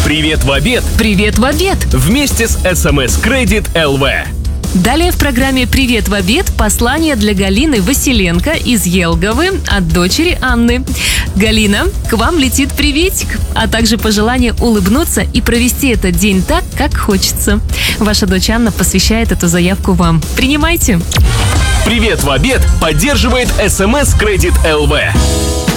Привет в обед Привет в обед! вместе с СМС Кредит ЛВ. Далее в программе «Привет в обед» послание для Галины Василенко из Елговы от дочери Анны. Галина, к вам летит приветик, а также пожелание улыбнуться и провести этот день так, как хочется. Ваша дочь Анна посвящает эту заявку вам. Принимайте! Привет в обед поддерживает СМС Кредит ЛВ.